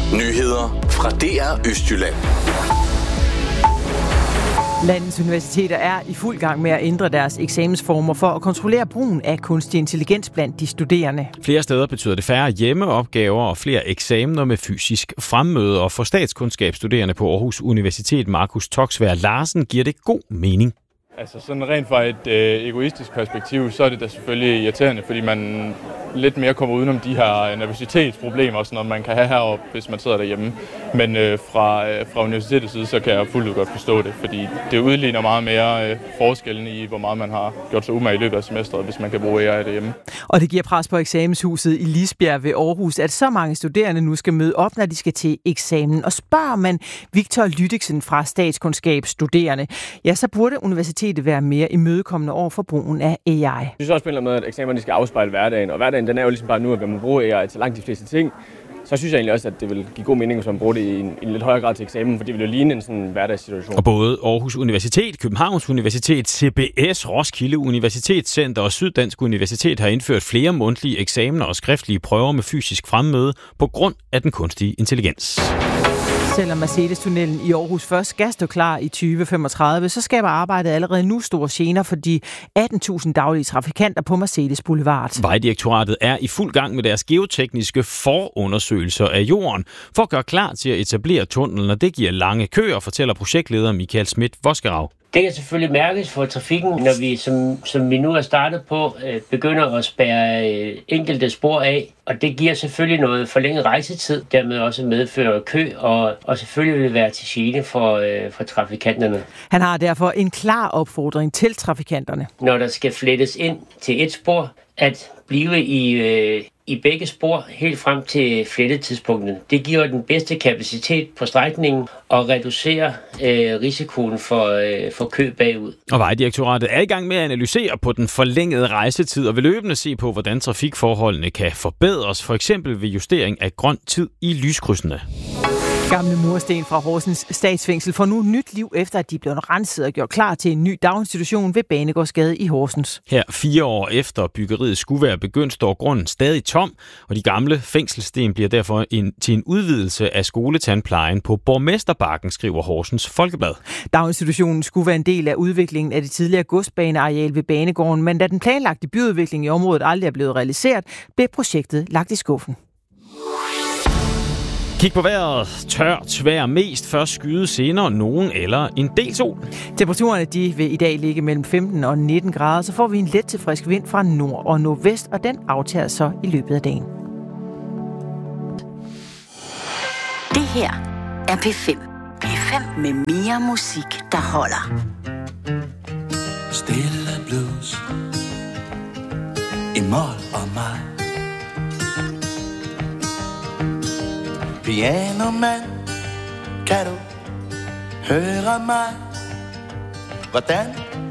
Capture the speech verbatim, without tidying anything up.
Nyheder fra D R Østjylland. Landets universiteter er i fuld gang med at ændre deres eksamensformer for at kontrollere brugen af kunstig intelligens blandt de studerende. Flere steder betyder det færre hjemmeopgaver og flere eksamener med fysisk fremmøde. Og for statskundskabsstuderende på Aarhus Universitet, Markus Toksvær Larsen, giver det god mening. Altså sådan rent fra et øh, egoistisk perspektiv, så er det da selvfølgelig irriterende, fordi man lidt mere kommer udenom de her nervøsitetsproblemer, sådan noget, man kan have heroppe, hvis man sidder derhjemme. Men øh, fra, øh, fra universitetets side, så kan jeg fuldt ud godt forstå det, fordi det udligner meget mere øh, forskellen i, hvor meget man har gjort sig umage i løbet af semesteret, hvis man kan bruge A I derhjemme. Og det giver pres på eksamenshuset i Lisbjerg ved Aarhus, at så mange studerende nu skal møde op, når de skal til eksamen. Og spørger man Victor Lydiksen fra Statskundskabsstuderende, ja, så burde universitetet være mere imødekommende over for brugen af A I. Jeg synes også på en eller anden måde, at eksamenerne skal afspejle hverdagen, og hverdagen den er jo ligesom bare nu, at man bruger A I til langt de fleste ting. Så synes jeg egentlig også, at det vil give god mening, hvis man bruger det i en, i en lidt højere grad til eksamen, for det vil jo ligne en sådan hverdagssituation. Og både Aarhus Universitet, Københavns Universitet, C B S, Roskilde Universitetscenter og Syddansk Universitet har indført flere mundtlige eksamener og skriftlige prøver med fysisk fremmøde på grund af den kunstige intelligens. Selvom Mercedes-tunnelen i Aarhus først skal stå klar i tyve femogtredive, så skaber arbejdet allerede nu store gener for de atten tusind daglige trafikanter på Mercedes Boulevard. Vejdirektoratet er i fuld gang med deres geotekniske forundersøgelser af jorden for at gøre klar til at etablere tunnelen, og det giver lange køer, fortæller projektleder Michael Schmidt-Vosgerau. Det kan selvfølgelig mærkes for trafikken, når vi, som, som vi nu er startet på, øh, begynder at spærre øh, enkelte spor af. Og det giver selvfølgelig noget forlænget rejsetid, dermed også medfører kø, og, og selvfølgelig vil være til gene for, øh, for trafikanterne. Han har derfor en klar opfordring til trafikanterne. Når der skal flettes ind til et spor, at blive i, øh, i begge spor helt frem til flettetidspunktet. Det giver den bedste kapacitet på strækningen og reducerer øh, risikoen for, øh, for kø bagud. Og Vejdirektoratet er i gang med at analysere på den forlængede rejsetid og vil løbende se på, hvordan trafikforholdene kan forbedres, for eksempel ved justering af grøn tid i lyskrydsene. Gamle mursten fra Horsens statsfængsel får nu nyt liv, efter at de blev renset og gjort klar til en ny daginstitution ved Banegårdsgade i Horsens. Her fire år efter byggeriet skulle være begyndt, står grunden stadig tom, og de gamle fængselssten bliver derfor en, til en udvidelse af skoletandplejen på Borgmesterbakken, skriver Horsens Folkeblad. Daginstitutionen skulle være en del af udviklingen af det tidligere godsbaneareal ved Banegården, men da den planlagte byudvikling i området aldrig er blevet realiseret, blev projektet lagt i skuffen. Kig på vejret. Tørt vejr mest, først skyde senere, nogen eller en del sol. Temperaturerne de vil i dag ligge mellem femten og nitten grader, så får vi en let til frisk vind fra nord og nordvest, og den aftager så i løbet af dagen. Det her er P fem. P fem med mere musik, der holder. Stille blues i mål og mig. Piano man, kan du høre mig? Hvordan